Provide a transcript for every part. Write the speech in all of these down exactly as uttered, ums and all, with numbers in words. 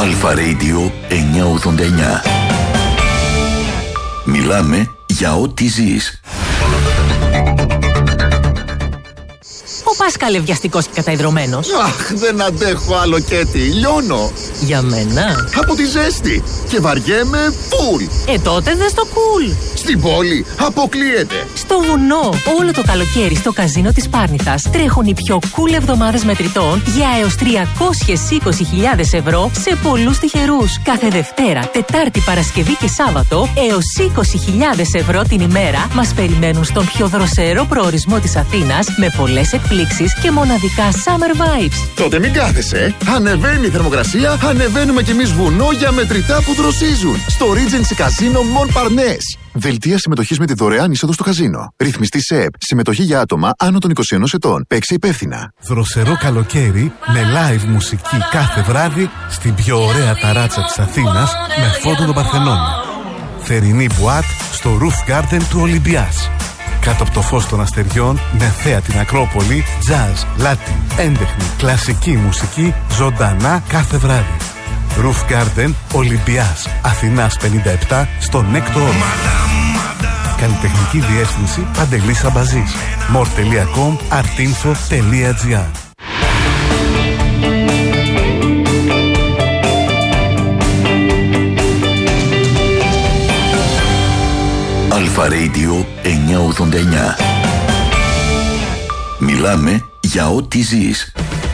Αλφα Radio εννιακόσια ογδόντα εννιά. Μιλάμε για ό,τι ζεις. Ο Πάσκαλε βιαστικός και καταϊδρωμένος. Αχ, δεν αντέχω άλλο, Κέτι. Λιώνω. Για μένα. Από τη ζέστη. Και βαριέμαι φουλ. Ε, τότε δες το κουλ. Στην πόλη αποκλείεται. Στο βουνό, όλο το καλοκαίρι στο καζίνο της Πάρνηθας τρέχουν οι πιο cool εβδομάδες μετρητών για έως τριακόσιες είκοσι χιλιάδες ευρώ σε πολλούς τυχερούς. Κάθε Δευτέρα, Τετάρτη, Παρασκευή και Σάββατο έως είκοσι χιλιάδες ευρώ την ημέρα μας περιμένουν στον πιο δροσερό προορισμό της Αθήνας με πολλές εκπλήξεις και μοναδικά summer vibes. Τότε μην κάθεσαι. Ανεβαίνει η θερμοκρασία, ανεβαίνουμε κι εμείς βουνό για μετρητά που δροσίζουν. Στο Regency Casino Montparnasse. Δελτία συμμετοχής με τη δωρεάν είσοδο στο καζίνο. Ρυθμιστή ΣΕΠ. Συμμετοχή για άτομα άνω των είκοσι ενός ετών. Παίξε υπεύθυνα. Δροσερό καλοκαίρι με live μουσική κάθε βράδυ στην πιο ωραία ταράτσα της Αθήνας με φόντο τον Παρθενώνα. Θερινή μπουάτ στο Roof Garden του Ολυμπιάς. Κάτω από το φως των αστεριών, με θέα την Ακρόπολη, jazz, latin, έντεχνη, κλασική μουσική, ζωντανά κάθε βράδυ. Roof Garden, Ολυμπιάς, Αθηνάς πενήντα επτά, στο Νέκτο Όρμα. Καλλιτεχνική διεύθυνση Παντελής Αμπαζής. more τελεία com, artinfo τελεία gr. Αλφα Radio εννιακόσια ογδόντα εννιά. Μιλάμε για ό,τι ζεις.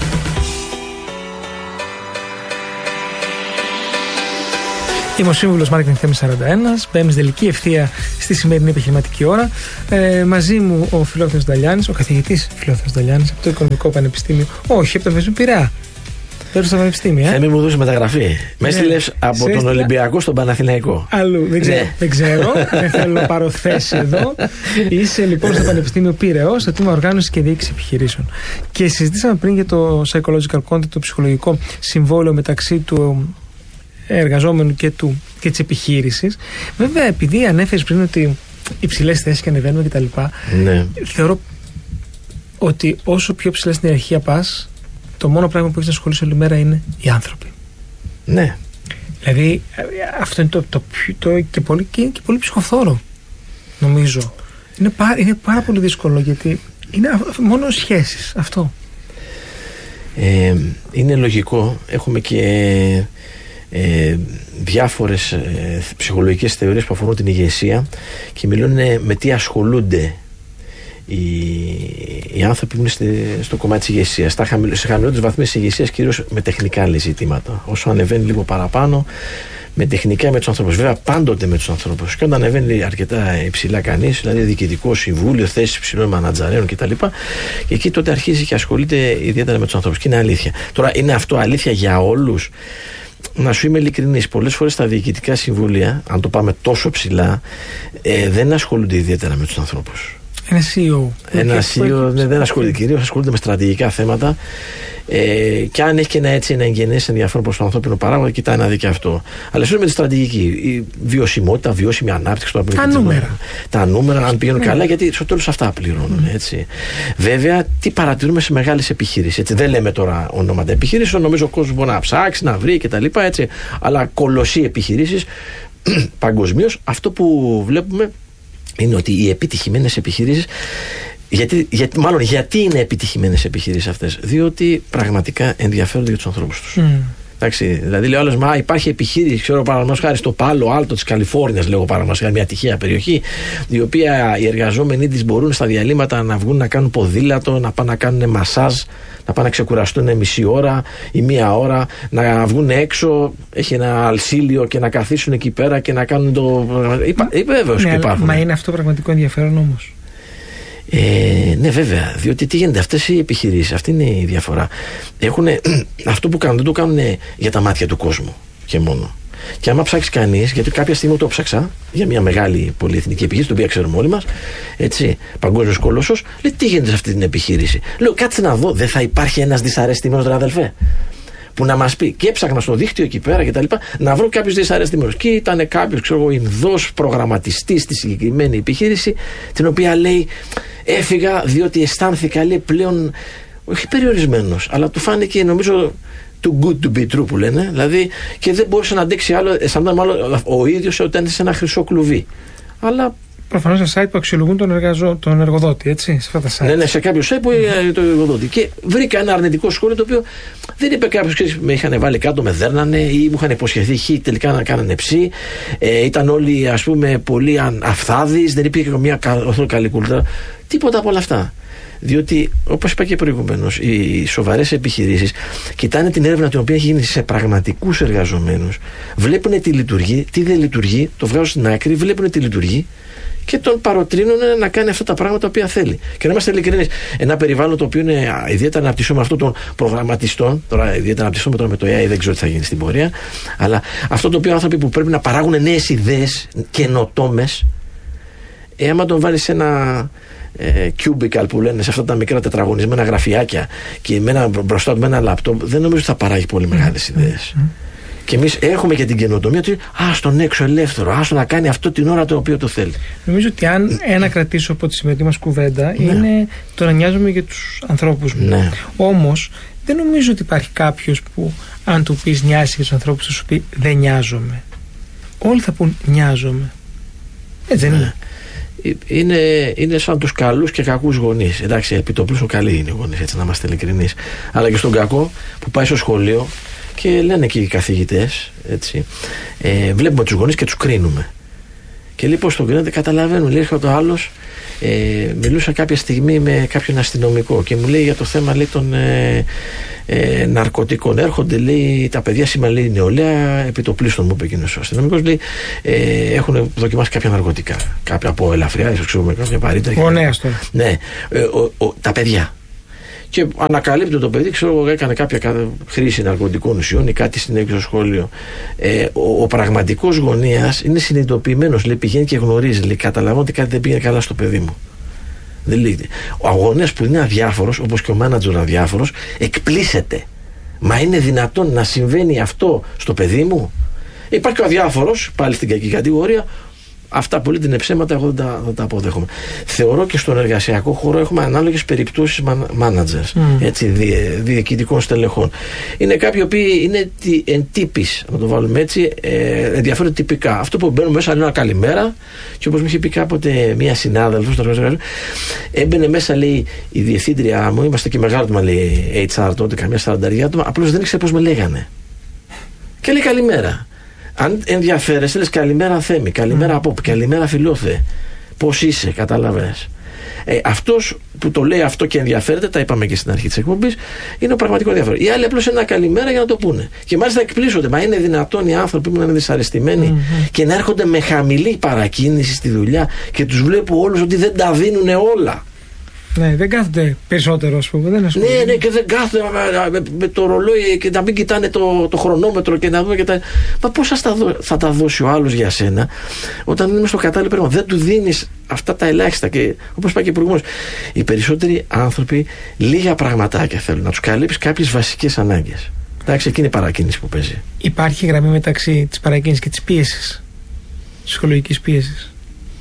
Είμαι ο σύμβουλος Marketing Θέμης σαράντα ένα. Μπαίνουμε στην τελική ευθεία στη σημερινή επιχειρηματική ώρα. Ε, μαζί μου ο Φιλόθεος Νταλιάνης, ο καθηγητής Φιλόθεος Νταλιάνης από το Οικονομικό Πανεπιστήμιο. Όχι, από το Πανεπιστήμιο Πειραιά. Πέρα στο Πανεπιστήμιο, ε. Θέμη μου δώσει μεταγραφή. Με έστειλες από Σε τον έστειλα... Ολυμπιακό στον Παναθηναϊκό. Αλλού. Δεν ξέρω. Ναι. Δεν, ξέρω. δεν θέλω να πάρω θέση εδώ. Είσαι λοιπόν στο Πανεπιστήμιο Πειραιώς, στο τμήμα οργάνωσης και διοίκησης επιχειρήσεων. Και συζητήσαμε πριν για το psychological content, το ψυχολογικό συμβόλαιο μεταξύ του εργαζόμενου και, του, και της επιχείρησης. Βέβαια, επειδή ανέφερες πριν ότι υψηλές θέσεις και ανεβαίνουμε κτλ. Ναι. Θεωρώ ότι όσο πιο ψηλά στην ιεραρχία πας, το μόνο πράγμα που έχεις να ασχολείσαι όλη μέρα είναι οι άνθρωποι. Ναι. Δηλαδή, αυτό είναι το, το, το, το και, πολύ, και, και πολύ ψυχοφθόρο, νομίζω. Είναι, πά, είναι πάρα πολύ δύσκολο γιατί είναι μόνο σχέσεις. Αυτό. Ε, είναι λογικό. Έχουμε και ε, διάφορες ε, ψυχολογικές θεωρίες που αφορούν την ηγεσία και μιλούν με τι ασχολούνται οι, οι άνθρωποι που είναι στη, στο κομμάτι της ηγεσίας. Στα χαμηλ, σε χαμηλότερες βαθμές της ηγεσίας, κυρίως με τεχνικά άλλες ζητήματα. Όσο ανεβαίνει λίγο παραπάνω, με τεχνικά με τους ανθρώπους. Βέβαια, πάντοτε με τους ανθρώπους. Και όταν ανεβαίνει αρκετά υψηλά κανείς, δηλαδή διοικητικό συμβούλιο, θέσεις υψηλών μανατζαρέων κτλ. Και εκεί τότε αρχίζει και ασχολείται ιδιαίτερα με τους ανθρώπους. Και είναι αλήθεια. Τώρα, είναι αυτό αλήθεια για όλους? Να σου είμαι ειλικρινής, πολλές φορές τα διοικητικά συμβούλια, αν το πάμε τόσο ψηλά, ε, δεν ασχολούνται ιδιαίτερα με τους ανθρώπους. Ένα σι ι ο. Ένα σι ι ο ναι, δεν ασχολείται, κυρίως ασχολείται με στρατηγικά θέματα. Ε, και αν έχει και ένα έτσι ένα εγγενές ενδιαφέρον προς τον ανθρώπινο παράγοντα, κοιτάει να δει και αυτό. Αλλά σε με τη στρατηγική, η βιωσιμότητα, βιώσιμη ανάπτυξη, το τα νούμερα. Τα νούμερα, αν πηγαίνουν ναι. καλά, γιατί στο τέλος αυτά πληρώνουν. Mm. Έτσι. Βέβαια, τι παρατηρούμε σε μεγάλες επιχειρήσεις. Δεν λέμε τώρα ονόματα επιχειρήσεων, νομίζω ο κόσμος μπορεί να ψάξει, να βρει κτλ. Αλλά κολοσσοί επιχειρήσεις παγκοσμίως, αυτό που βλέπουμε είναι ότι οι επιτυχημένες επιχειρήσεις, γιατί, γιατί, μάλλον γιατί είναι επιτυχημένες επιχειρήσεις αυτές, διότι πραγματικά ενδιαφέρονται για τους ανθρώπους τους. Mm. Εντάξει, δηλαδή λέει όλες, μα υπάρχει επιχείρηση, ξέρω παραδείγματος χάρη στο Πάλο Άλτο της Καλιφόρνιας, λέγω παραδείγματος χάρη, μια τυχαία περιοχή, η οποία οι εργαζόμενοι της μπορούν στα διαλύματα να βγουν να κάνουν ποδήλατο, να πάνε να κάνουν μασάζ, να πάνε να ξεκουραστούν μισή ώρα ή μία ώρα, να βγουν έξω, έχει ένα αλσίλιο και να καθίσουν εκεί πέρα και να κάνουν το. Είπα, βέβαιως ναι, και υπάρχουν. Μα είναι αυτό πραγματικό ενδιαφέρον όμως? Ε, ναι, βέβαια, διότι τι γίνεται, αυτές οι επιχειρήσεις, αυτή είναι η διαφορά. Έχουν αυτό που κάνουν, δεν το κάνουν για τα μάτια του κόσμου και μόνο. Και άμα ψάξει κανείς, γιατί κάποια στιγμή το ψάξα για μια μεγάλη πολυεθνική επιχείρηση, την οποία ξέρουμε όλοι μας, έτσι, παγκόσμιος κολόσσος, λέει τι γίνεται σε αυτή την επιχείρηση. Λέω, κάτσε να δω, δεν θα υπάρχει ένας δυσαρεστημένος, ρε αδελφέ, που να μας πει. Και έψαχνα στο δίκτυο εκεί πέρα και τα λοιπά, να βρω κάποιους δυσαρεστημένους. Και ήταν κάποιος, ξέρω εγώ, Ινδός προγραμματιστής στη συγκεκριμένη επιχείρηση, την οποία λέει, έφυγα διότι αισθάνθηκα, λέει, πλέον, όχι περιορισμένος, αλλά του φάνηκε, νομίζω, too good to be true που λένε, δηλαδή, και δεν μπορούσε να αντέξει άλλο, αισθανόταν μάλλον ο ίδιος ότι ήταν σε ένα χρυσό κλουβί. Αλλά προφανώς σε site που αξιολογούν τον, εργαζό, τον εργοδότη, έτσι, σε αυτά τα site. Ναι, ναι, σε κάποιο site που είναι τον εργοδότη. Και βρήκα ένα αρνητικό σχόλιο το οποίο δεν είπε κάποιος, ξέρεις, με είχαν βάλει κάτω, με δέρνανε ή μου είχαν υποσχεθεί χ, τελικά να κάνανε ψ. Ε, ήταν όλοι, ας πούμε, πολύ αφθάδεις, δεν υπήρχε καμία καλή κουλτούρα. Τίποτα από όλα αυτά. Διότι, όπως είπα και προηγουμένως, οι σοβαρές επιχειρήσεις κοιτάνε την έρευνα την οποία έχει γίνει σε πραγματικούς εργαζομένους, βλέπουν τι λειτουργεί, τι δεν λειτουργεί, το βγάζουν στην άκρη, βλέπουν τι λειτουργεί και τον παροτρύνουν να κάνει αυτά τα πράγματα τα οποία θέλει. Και να είμαστε ειλικρινείς, ένα περιβάλλον το οποίο είναι ιδιαίτερα αναπτυσσόμενο αυτό των προγραμματιστών, τώρα ιδιαίτερα αναπτυσσόμενο με το έι άι, δεν ξέρω τι θα γίνει στην πορεία, αλλά αυτό το οποίο άνθρωποι που πρέπει να παράγουν νέες ιδέες καινοτόμες, ε, άμα τον βάλεις σε ένα ε, cubicle που λένε, σε αυτά τα μικρά τετραγωνισμένα γραφιάκια και με ένα, μπροστά του με ένα λάπτοπ, δεν νομίζω ότι θα παράγει πολύ μεγάλες ιδέες. Mm. Και εμείς έχουμε και την καινοτομία ότι α, στον έξω ελεύθερο, άστο να κάνει αυτό την ώρα το οποίο το θέλει. Νομίζω ότι αν ένα κρατήσω από τη σημερινή μας κουβέντα, ναι, είναι το να νοιάζομαι για τους ανθρώπους μου. Ναι. Όμως δεν νομίζω ότι υπάρχει κάποιος που αν του πεις νοιάζει για τους ανθρώπους θα σου πει δεν νοιάζομαι. Όλοι θα πούν νοιάζομαι. Έτσι δεν, ναι, είναι. Είναι, είναι σαν τους καλούς και κακούς γονείς. Εντάξει, επί το πλούσιο καλοί είναι οι γονείς, έτσι να είμαστε ειλικρινείς. Αλλά και στον κακό που πάει στο σχολείο και λένε και οι καθηγητές, έτσι, ε, βλέπουμε τους γονείς και τους κρίνουμε. Και λοιπόν στον κρίνεται, καταλαβαίνουν. Λέει, έρχεται ο άλλος, ε, μιλούσα κάποια στιγμή με κάποιον αστυνομικό και μου λέει για το θέμα, λέει, των ε, ε, ναρκωτικών. Έρχονται, λέει, τα παιδιά σήμερα, λέει, νεολαία επιτοπλίστων, μου είπε εκείνος ο αστυνομικός, λέει, ε, έχουν δοκιμάσει κάποια ναρκωτικά. Κάποια από ελαφριά, ίσως ξέρουμε, κάποια βαρύτερα. Γονέας τώρα. Ναι, ε, ο, ο, τα παιδιά. Και ανακαλύπτει το παιδί, ξέρω εγώ, έκανε κάποια χρήση ναρκωτικών ουσιών ή κάτι στην έξω σχόλιο. Ε, ο, ο πραγματικός γονέας είναι συνειδητοποιημένος, λέει, πηγαίνει και γνωρίζει, λέει, καταλαβαίνω ότι κάτι δεν πήγε καλά στο παιδί μου. Δεν λέει. Ο γονέας που είναι αδιάφορος, όπως και ο μάνατζορ αδιάφορος, εκπλήσεται. Μα είναι δυνατόν να συμβαίνει αυτό στο παιδί μου? Υπάρχει και ο αδιάφορος, πάλι στην κακή κατηγορία. Αυτά πολύ είναι ψέματα, εγώ δεν τα, δεν τα αποδέχομαι. Θεωρώ και στον εργασιακό χώρο έχουμε ανάλογες περιπτώσεις managers, mm. έτσι, διε, διοικητικών στελεχών. Είναι κάποιοι οποίοι είναι εντύπης, να το βάλουμε έτσι, ε, ενδιαφέρονται τυπικά. Αυτό που μπαίνουν μέσα είναι ένα καλημέρα, και όπως μου είχε πει κάποτε μία συνάδελφος, έμπαινε μέσα, λέει, η διευθύντρια μου, είμαστε και μεγάλο άτομα, λέει, έιτς αρ τότε, καμιά σαρανταριά άτομα, απλώς δεν ήξερε πώς με λέγανε. Και λέει καλημέρα. Αν ενδιαφέρεσαι, λες καλημέρα Θέμη, καλημέρα mm. Απόπ, καλημέρα Φιλόθε. Πώς είσαι, κατάλαβες. Ε, αυτός που το λέει αυτό και ενδιαφέρεται, τα είπαμε και στην αρχή της εκπομπής, είναι ο πραγματικό ενδιαφέρον. Οι άλλοι απλώς ένα καλημέρα για να το πούνε. Και μάλιστα εκπλήσονται. Μα είναι δυνατόν οι άνθρωποι που είναι δυσαρεστημένοι mm-hmm. και να έρχονται με χαμηλή παρακίνηση στη δουλειά και τους βλέπω όλους ότι δεν τα δίνουν όλα. Ναι, δεν κάθονται περισσότερο, ας πούμε. Δεν ναι, ναι, και δεν κάθονται με, με, με το ρολόι και να μην κοιτάνε το, το χρονόμετρο και να δούμε και τα. Μα πώς θα, θα τα δώσει ο άλλος για σένα, όταν είναι στο κατάλληλο πράγμα? Δεν του δίνεις αυτά τα ελάχιστα. Και όπως είπα και προηγουμένως, οι περισσότεροι άνθρωποι λίγα πραγματάκια θέλουν. Να τους καλύψεις κάποιες βασικές ανάγκες. Εντάξει, εκείνη η παρακίνηση που παίζει. Υπάρχει γραμμή μεταξύ της παρακίνησης και της πίεσης, της ψυχολογικής πίεσης?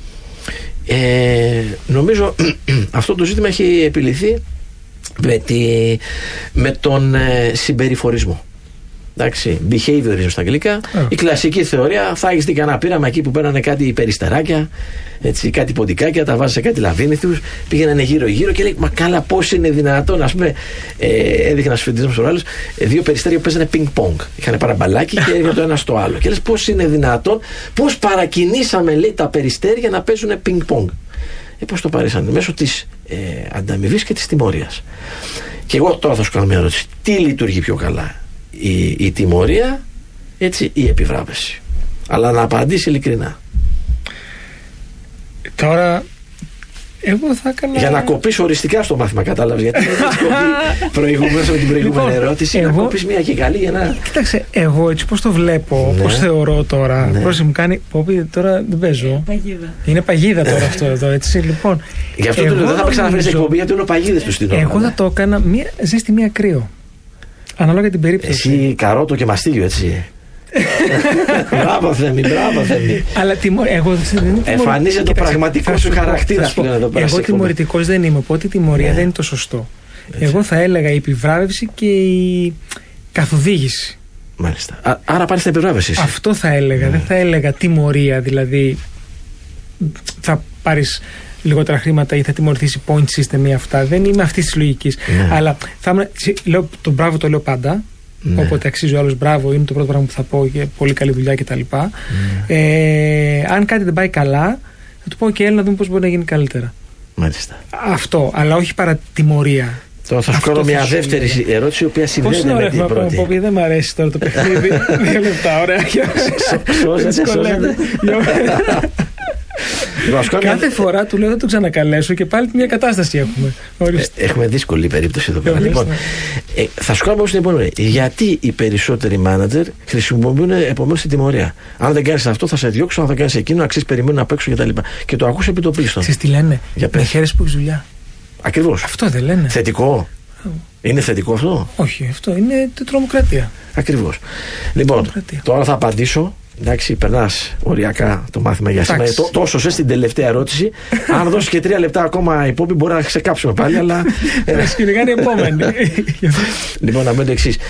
Ε, νομίζω αυτό το ζήτημα έχει επιληθεί με, τη, με τον ε, συμπεριφορισμό. Εντάξει, behaviorism στα αγγλικά. Oh. Η κλασική θεωρία, θα έχεις δει κανένα πείραμα εκεί που παίρνανε κάτι περιστεράκια, έτσι, κάτι ποντικάκια, τα βάζουν σε κάτι λαβίνηθους, πήγαινανε γύρω-γύρω και λέει, μα καλά, πώς είναι δυνατόν? Ας πούμε, ε, έδειχνε ένα σφεντισμό στο άλλο, δύο περιστέρια που παίζανε πινκ-πονγκ. Είχαν πάρα μπαλάκι και έγινε το ένα στο άλλο. Και λες, πώς είναι δυνατόν, πώς παρακινήσαμε, λέει, τα περιστέρια να παίζουν πινκ-πονγκ. Ε, πώς το παρήσανε? Μέσω της ε, ανταμοιβής και της τιμωρίας. Και εγώ τώρα θα σου κάνω μια ερώτηση. Τι λειτουργεί πιο καλά, η, η τιμωρία, έτσι, ή η επιβράβευση? Αλλά να απαντήσει ειλικρινά. Τώρα, εγώ θα έκανα... Για να κοπείς οριστικά στο μάθημα, κατάλαβες? Γιατί δεν έχεις κοπεί προηγουμένως με την προηγούμενη λοιπόν, ερώτηση. Εγώ... Να κοπείς μια και καλή για να... Κοίταξε, εγώ έτσι πώς το βλέπω, ναι, πώς θεωρώ τώρα, ναι, πώς μου κάνει, πόπι, τώρα δεν παίζω. Παγίδα. Είναι παγίδα τώρα αυτό εδώ, έτσι, λοιπόν. Γι' αυτό το λέω, δεν θα με ξαναφέρεις εκπομπή, γιατί είναι παγίδες του στην ώρα. Εγώ θα το έκανα μία ζέστη, μία κρύο. Ανάλογα την περίπτωση. Εσύ καρότο και μαστίγιο, έτσι. Μπράβο Θέμη, μπράβο Θέμη. Αλλά τιμω... εγώ δεν εμφανίζεται το πραγματικό σου χαρακτήρα. Εγώ τιμωρητικός δεν είμαι, οπότε η τιμωρία yeah. δεν είναι το σωστό. Έτσι. Εγώ θα έλεγα η επιβράβευση και η καθοδήγηση. Μάλιστα. Α, άρα πάρει την επιβράβευση. Αυτό θα έλεγα. Mm. Δεν θα έλεγα τιμωρία, δηλαδή θα πάρεις λιγότερα χρήματα ή θα τιμωρηθείς point system ή αυτά. Δεν είμαι αυτή τη λογική. Mm. Αλλά θα, λέω, το μπράβο το λέω πάντα. Ναι. Όποτε αξίζει ο άλλος μπράβο, είναι το πρώτο πράγμα που θα πω και πολύ καλή δουλειά κτλ. Mm. Ε, αν κάτι δεν πάει καλά, θα του πω και έλα να δούμε πώς μπορεί να γίνει καλύτερα. Μάλιστα. Αυτό, αλλά όχι παρατιμωρία. Τώρα θα σου κάνω μια δεύτερη σου... ερώτηση, η οποία συνδέεται με την πρώτη. Πω, πω, δεν μου αρέσει τώρα το παιχνίδι. Δύο λεπτά, ωραία. Σώζεται. Κάθε φορά του λέω θα το ξανακαλέσω και πάλι μια κατάσταση έχουμε. Ε, έχουμε δύσκολη περίπτωση εδώ πέρα. Λοιπόν, ε, θα σου κάνω όμως την επόμενη. Γιατί οι περισσότεροι μάνατζερ χρησιμοποιούν επομένως την τιμωρία. Αν δεν κάνεις αυτό, θα σε διώξω. Αν δεν κάνεις εκείνο, αξίζει περιμένουν να παίξουν κτλ. Και, και το ακούς επί το πλήστον. Ξέρεις τι λένε. Με χαίρεσαι που έχεις δουλειά. Ακριβώς. Αυτό δεν λένε. Θετικό. Oh. Είναι θετικό αυτό. Όχι, αυτό είναι τρομοκρατία. Ακριβώς. Λοιπόν, τώρα θα απαντήσω. Εντάξει, περνάς οριακά το μάθημα για σήμερα. Τ, τόσο σε στην τελευταία ερώτηση. Αν δώσει και τρία λεπτά ακόμα υπόπη, μπορεί να ξεκάψουμε πάλι, αλλά. Σκηνικά είναι επόμενη. Λοιπόν, να πω το εξής.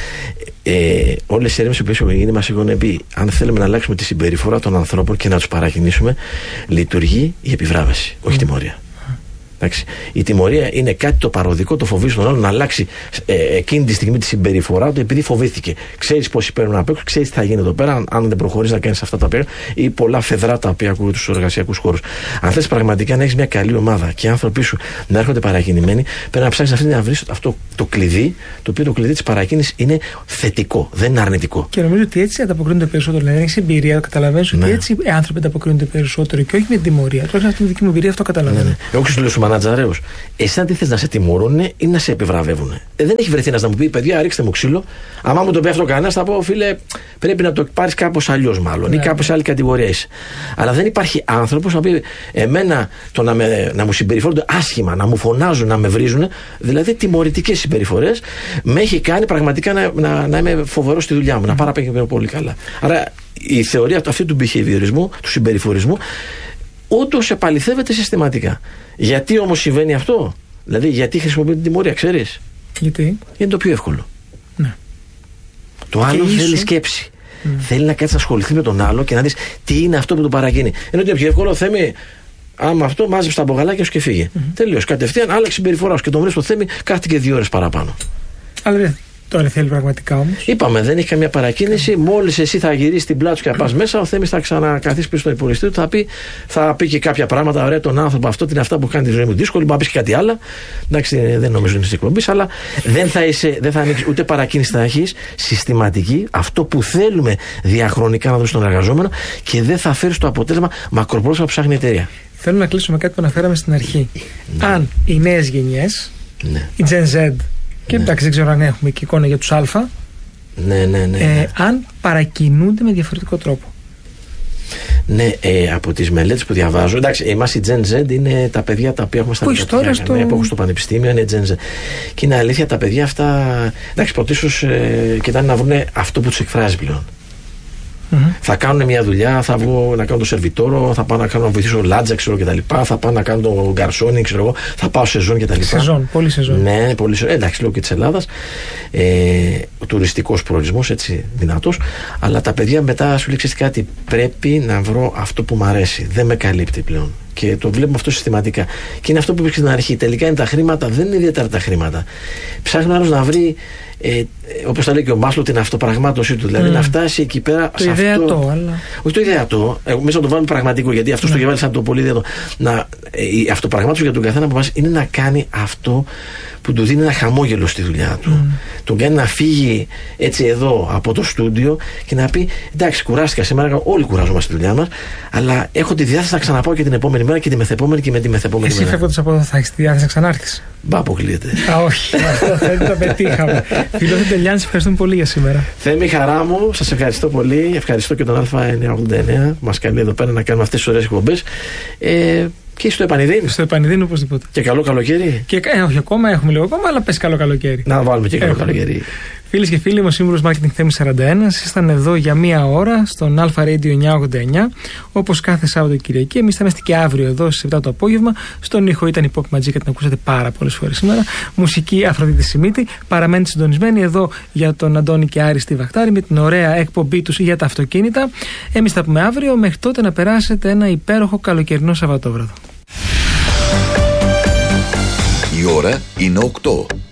Ε, όλες οι έρευνες που έχουμε γίνει μας έχουν πει, αν θέλουμε να αλλάξουμε τη συμπεριφορά των ανθρώπων και να τους παρακινήσουμε, λειτουργεί η επιβράβευση, όχι mm. τιμωρία. Εντάξει. Η τιμωρία είναι κάτι το παροδικό, το φοβίζει τον άλλον να αλλάξει ε, εκείνη τη στιγμή τη συμπεριφορά του επειδή φοβήθηκε. Ξέρεις πόσοι παίρνουν απ' έξω, ξέρεις τι θα γίνει εδώ πέρα, αν, αν δεν προχωρείς να κάνεις αυτά τα πέρα ή πολλά φεδρά τα οποία ακούγονται στους εργασιακούς χώρους. Αν θες πραγματικά να έχεις μια καλή ομάδα και οι άνθρωποι σου να έρχονται παρακινημένοι, πρέπει να ψάξεις να βρεις αυτό το κλειδί, το οποίο το κλειδί της παρακίνησης είναι θετικό, δεν είναι αρνητικό. Και νομίζω ότι έτσι ανταποκρίνονται περισσότερο. Δηλαδή, έχεις εμπειρία, καταλαβαίνεις ότι ναι. έτσι οι άνθρωποι ανταποκρίνονται περισσότερο και όχι με τιμωρία. Τουλάχιστον αυτή είναι δική μου εμπειρία, αυτό καταλαβαίνω. Ναι, ναι. Εγώ σου λέω μανατζαρέους. Εσύ αν τι θες, να σε τιμωρούν ή να σε επιβραβεύουν. Ε, δεν έχει βρεθεί ένας να μου πει: παιδιά, ρίξτε μου ξύλο. Άμα μου το πει αυτό κανένας, θα πω: φίλε, πρέπει να το πάρεις κάπως αλλιώς, μάλλον, ναι. ή κάπως άλλη κατηγορία είσαι. Αλλά δεν υπάρχει άνθρωπος να πει: εμένα το να, με, να μου συμπεριφέρονται άσχημα, να μου φωνάζουν, να με βρίζουν, δηλαδή τιμωρητικές συμπεριφορές, με έχει κάνει πραγματικά να, να, να είμαι φοβερός στη δουλειά μου, να πάρω απ' πολύ καλά. Άρα η θεωρία αυτή του behaviorισμού, του συμπεριφορισμού, όντως επαληθεύεται συστηματικά. Γιατί όμως συμβαίνει αυτό, δηλαδή γιατί χρησιμοποιεί την τιμωρία, ξέρεις? Γιατί? Γιατί είναι το πιο εύκολο. Ναι. Το άλλο και θέλει ίσο... σκέψη. Ναι. Θέλει να κάτσει να ασχοληθεί με τον άλλο και να δεις τι είναι αυτό που τον παρακίνει. Ενώ το πιο εύκολο, Θέμη, άμα αυτό μάζεψε τα μπογαλάκια σου και φύγε. Mm-hmm. Τελείως. Κατευθείαν άλλαξε συμπεριφορά σου και τον βρει στο Θέμη, κάθεται και δύο ώρες παραπάνω. Αλλά τώρα θέλει πραγματικά όμως. Είπαμε, δεν έχει καμία παρακίνηση. Μόλις εσύ θα γυρίσεις την πλάτη σου και θα πας μέσα, ο Θέμης θα ξανακαθίσει πίσω στον υπολογιστή του, θα πει, θα πει και κάποια πράγματα. Ωραία, τον άνθρωπο αυτό, την αυτά που κάνει τη ζωή μου δύσκολη. Μπορεί να πει και κάτι άλλο. Εντάξει, δεν νομίζω είναι τη εκπομπή, αλλά δεν θα, είσαι, δεν θα ανοίξει ούτε παρακίνηση θα έχει συστηματική, αυτό που θέλουμε διαχρονικά να δώσει στον εργαζόμενο και δεν θα φέρει στο αποτέλεσμα μακροπρόθεσμα που ψάχνει η εταιρεία. Θέλω να κλείσω με κάτι που αναφέραμε στην αρχή. Ναι. Αν οι νέες γενιές, ναι. η Gen Z, και ναι. εντάξει, δεν ξέρω αν έχουμε και εικόνα για τους Α. Ναι, ναι, ναι, ναι. Ε, αν παρακινούνται με διαφορετικό τρόπο. Ναι, ε, από τις μελέτες που διαβάζω. Εντάξει, εμάς η Gen Z είναι τα παιδιά τα οποία έχουμε στα πανεπιστήμια. Στο... Ναι, που έχουν στο πανεπιστήμιο, είναι Gen Z. Και είναι αλήθεια, τα παιδιά αυτά. Εντάξει, πρωτίστως ε, κοιτάνε να βρουν αυτό που τους εκφράζει πλέον. Mm-hmm. Θα κάνουν μια δουλειά, θα βγω να κάνω το σερβιτόρο, θα πάω να κάνω να βοηθήσω λάτζα, ξέρω κτλ. Θα πάω να κάνω το γκαρσόνι, ξέρω εγώ, θα πάω σεζόν κτλ. Σεζόν, πολύ σεζόν. Ναι, πολύ σεζόν. Εντάξει, λόγω και της Ελλάδας. Ε, ο τουριστικός προορισμός, έτσι δυνατός. Αλλά τα παιδιά μετά σου λέει κάτι, πρέπει να βρω αυτό που μου αρέσει. Δεν με καλύπτει πλέον. Και το βλέπουμε αυτό συστηματικά. Και είναι αυτό που είπες στην αρχή. Τελικά είναι τα χρήματα, δεν είναι ιδιαίτερα τα χρήματα. Ψάχνει ο άλλος να βρει, ε, όπως τα λέει και ο Μάσλο, την αυτοπραγμάτωσή του. Δηλαδή mm. να φτάσει εκεί πέρα. Το σε ιδεατό, αυτό... αλλά. Όχι το ιδεατό. Εγώ μέσα να το βάλουμε πραγματικό, γιατί αυτό mm. το διαβάζει σαν το πολύ ιδεατό. Να, ε, η αυτοπραγμάτωση για τον καθένα από εμάς είναι να κάνει αυτό που του δίνει ένα χαμόγελο στη δουλειά του. Mm. Τον κάνει να φύγει έτσι εδώ από το στούντιο και να πει: εντάξει, κουράστηκα σήμερα, όλοι κουράζομαστε στη δουλειά μας, αλλά έχω τη διάθεση να ξαναπάω και την επόμενη μέρα και τη μεθεπόμενη και με τη μεθεπόμενη μέρα. Εσύ φεύγοντας από εδώ θα έχεις τη διάθεση να ξανάρθεις? Μπα, αποκλείεται. Α, όχι. Αυτό δεν το πετύχαμε. Φίλο Τελειάννη, ευχαριστούμε πολύ για σήμερα. Θέμη, χαρά μου, σας ευχαριστώ πολύ. Ευχαριστώ και τον Α εννιακόσια ογδόντα εννέα που μας καλεί εδώ πέρα να κάνουμε αυτές τις ωραίες εκπομπές. Ε, Και στο Επανιδίνο. Στο Επανιδίνο οπωσδήποτε. Και καλό καλοκαίρι. Και, ε, όχι ακόμα, έχουμε λίγο ακόμα, αλλά πες καλό καλοκαίρι. Να βάλουμε και καλό έχουμε. καλοκαίρι. Φίλες και φίλοι, είμαι ο σύμβουλος Marketing Θέμης σαράντα ένα. Ήσταν εδώ για μία ώρα στον Alpha Radio εννιακόσια ογδόντα εννιά. Όπως κάθε Σάββατο Κυριακή. Εμείς θα είμαστε και αύριο εδώ στις επτά το απόγευμα. Στον ήχο ήταν η Pop Magic, την ακούσατε πάρα πολλές φορές σήμερα. Μουσική Αφροδίτη Σιμίτη. Παραμένετε συντονισμένοι εδώ για τον Αντώνη και Άρη στη Βαχτάρη με την ωραία εκπομπή τους για τα αυτοκίνητα. Εμείς θα πούμε αύριο. Μέχρι τότε να περάσετε ένα υπέροχο καλοκαιρινό Σαββατόβραδο. Η ώρα είναι οκτώ.